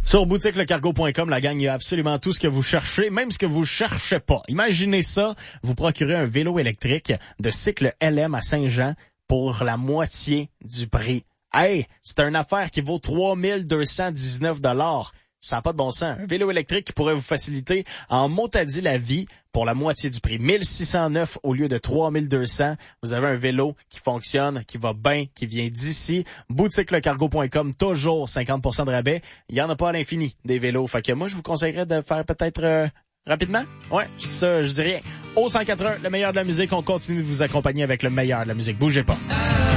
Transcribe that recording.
Sur boutiquelecargo.com, la gang, il y a absolument tout ce que vous cherchez, même ce que vous cherchez pas. Imaginez ça, vous procurez un vélo électrique de cycle LM à Saint-Jean pour la moitié du prix. Hey, c'est une affaire qui vaut 3219 $. Ça n'a pas de bon sens. Un vélo électrique qui pourrait vous faciliter en motadis la vie pour la moitié du prix. 1609 au lieu de 3200. Vous avez un vélo qui fonctionne, qui va bien, qui vient d'ici. Boutiquelecargo.com, toujours 50% de rabais. Il y en a pas à l'infini des vélos. Fait que moi, je vous conseillerais de faire peut-être rapidement. Ouais, je dis ça, je dis rien. Au 181, le meilleur de la musique. On continue de vous accompagner avec le meilleur de la musique. Bougez pas.